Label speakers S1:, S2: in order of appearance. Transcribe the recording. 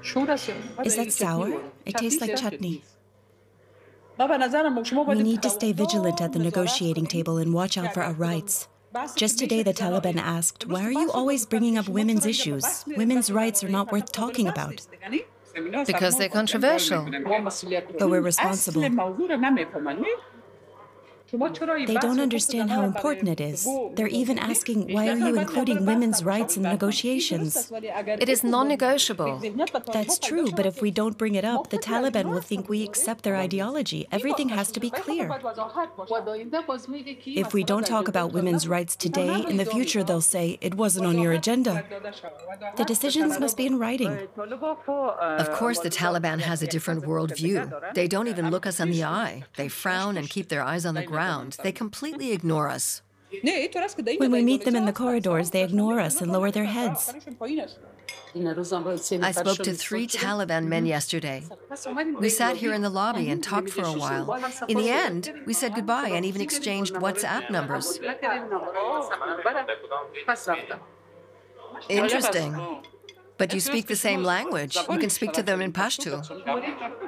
S1: Is that sour? It tastes like chutney. We need to stay vigilant at the negotiating table and watch out for our rights. Just today, the Taliban asked, why are you always bringing up women's issues? Women's rights are not worth talking about.
S2: Because they're controversial.
S1: But we're responsible. They don't understand how important it is. They're even asking, why are you including women's rights in negotiations?
S2: It is non-negotiable.
S1: That's true, but if we don't bring it up, the Taliban will think we accept their ideology. Everything has to be clear. If we don't talk about women's rights today, in the future they'll say, it wasn't on your agenda. The decisions must be in writing.
S2: Of course, the Taliban has a different worldview. They don't even look us in the eye. They frown and keep their eyes on the ground. They completely ignore us.
S1: When we meet them in the corridors, they ignore us and lower their heads.
S2: I spoke to 3 Taliban men yesterday. We sat here in the lobby and talked for a while. In the end, we said goodbye and even exchanged WhatsApp numbers. Interesting. But you speak the same language. You can speak to them in Pashto.